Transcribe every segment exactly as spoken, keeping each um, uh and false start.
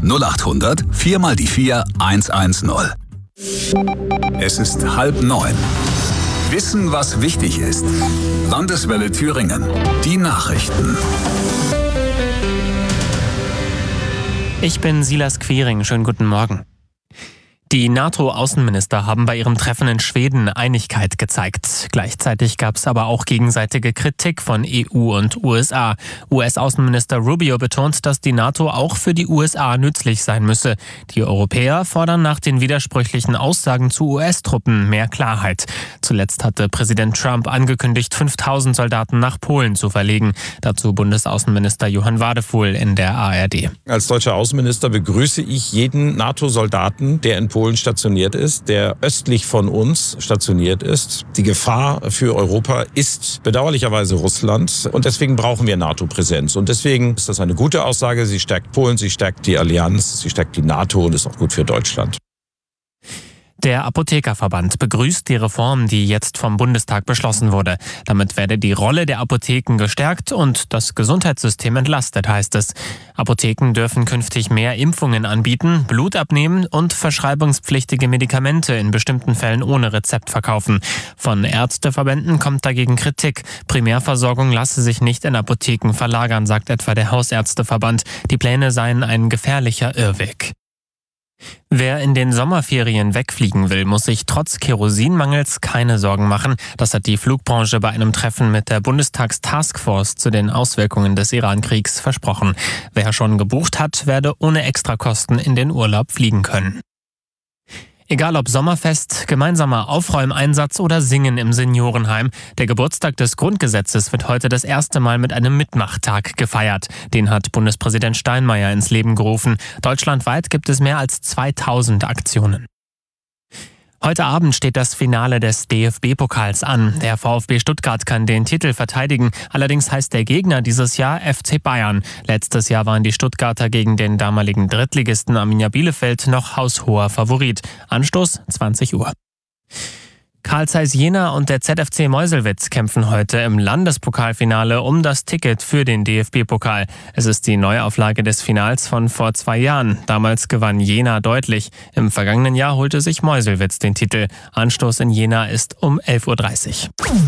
null acht hundert vier mal die vier eins eins null. Es ist halb neun. Wissen, was wichtig ist. Landeswelle Thüringen. Die Nachrichten. Ich bin Silas Quiring. Schönen guten Morgen. Die NATO-Außenminister haben bei ihrem Treffen in Schweden Einigkeit gezeigt. Gleichzeitig gab es aber auch gegenseitige Kritik von E U und U S A. U S-Außenminister Rubio betont, dass die NATO auch für die U S A nützlich sein müsse. Die Europäer fordern nach den widersprüchlichen Aussagen zu U S-Truppen mehr Klarheit. Zuletzt hatte Präsident Trump angekündigt, fünftausend Soldaten nach Polen zu verlegen. Dazu Bundesaußenminister Johann Wadefuhl in der A R D. Als deutscher Außenminister begrüße ich jeden NATO-Soldaten, der in Polen stationiert ist, der östlich von uns stationiert ist. Die Gefahr für Europa ist bedauerlicherweise Russland und deswegen brauchen wir NATO-Präsenz. Und deswegen ist das eine gute Aussage. Sie stärkt Polen, sie stärkt die Allianz, sie stärkt die NATO und ist auch gut für Deutschland. Der Apothekerverband begrüßt die Reform, die jetzt vom Bundestag beschlossen wurde. Damit werde die Rolle der Apotheken gestärkt und das Gesundheitssystem entlastet, heißt es. Apotheken dürfen künftig mehr Impfungen anbieten, Blut abnehmen und verschreibungspflichtige Medikamente in bestimmten Fällen ohne Rezept verkaufen. Von Ärzteverbänden kommt dagegen Kritik. Primärversorgung lasse sich nicht in Apotheken verlagern, sagt etwa der Hausärzteverband. Die Pläne seien ein gefährlicher Irrweg. Wer in den Sommerferien wegfliegen will, muss sich trotz Kerosinmangels keine Sorgen machen. Das hat die Flugbranche bei einem Treffen mit der Bundestagstaskforce zu den Auswirkungen des Iran-Kriegs versprochen. Wer schon gebucht hat, werde ohne Extrakosten in den Urlaub fliegen können. Egal ob Sommerfest, gemeinsamer Aufräumeinsatz oder Singen im Seniorenheim, der Geburtstag des Grundgesetzes wird heute das erste Mal mit einem Mitmachtag gefeiert. Den hat Bundespräsident Steinmeier ins Leben gerufen. Deutschlandweit gibt es mehr als zweitausend Aktionen. Heute Abend steht das Finale des D F B-Pokals an. Der VfB Stuttgart kann den Titel verteidigen. Allerdings heißt der Gegner dieses Jahr F C Bayern. Letztes Jahr waren die Stuttgarter gegen den damaligen Drittligisten Arminia Bielefeld noch haushoher Favorit. Anstoß zwanzig Uhr. Carl Zeiss Jena und der Z F C Meuselwitz kämpfen heute im Landespokalfinale um das Ticket für den D F B-Pokal. Es ist die Neuauflage des Finals von vor zwei Jahren. Damals gewann Jena deutlich. Im vergangenen Jahr holte sich Meuselwitz den Titel. Anstoß in Jena ist um elf Uhr dreißig.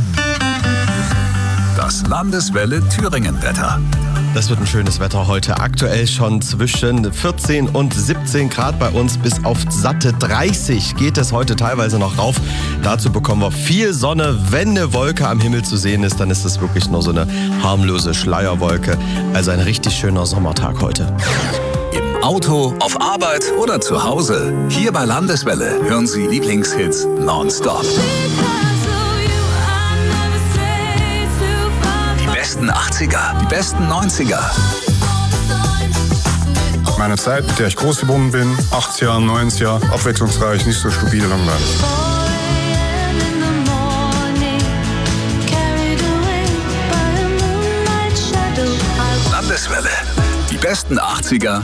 Das Landeswelle Thüringen-Wetter. Das wird ein schönes Wetter heute. Aktuell schon zwischen vierzehn und siebzehn Grad bei uns. Bis auf satte dreißig geht es heute teilweise noch rauf. Dazu bekommen wir viel Sonne. Wenn eine Wolke am Himmel zu sehen ist, dann ist es wirklich nur so eine harmlose Schleierwolke. Also ein richtig schöner Sommertag heute. Im Auto, auf Arbeit oder zu Hause. Hier bei Landeswelle hören Sie Lieblingshits nonstop. Die besten achtziger, die besten neunziger. Meine Zeit, mit der ich groß geworden bin, achtziger, neunziger, abwechslungsreich, nicht so stupide, langweilig. Landeswelle, die besten achtziger,